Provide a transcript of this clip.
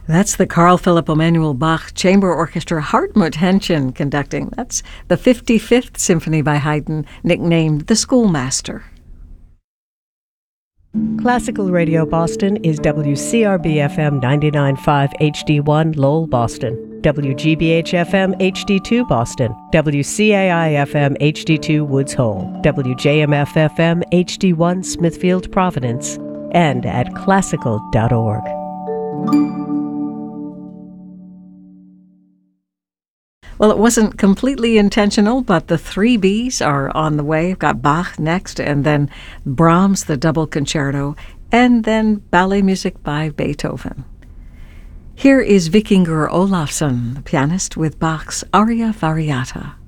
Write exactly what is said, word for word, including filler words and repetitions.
That's the Carl Philipp Emanuel Bach Chamber Orchestra Hartmut Henschen conducting. That's the fifty-fifth Symphony by Haydn, nicknamed the Schoolmaster. Classical Radio Boston is W C R B F M ninety-nine point five H D one Lowell, Boston, W G B H F M H D two Boston, W C A I F M H D two Woods Hole, W J M F F M H D one Smithfield, Providence, and at classical dot org. Well, it wasn't completely intentional, but the three Bs are on the way. We've got Bach next, and then Brahms, the double concerto, and then ballet music by Beethoven. Here is Vikingur Olafsson, the pianist, with Bach's Aria Variata.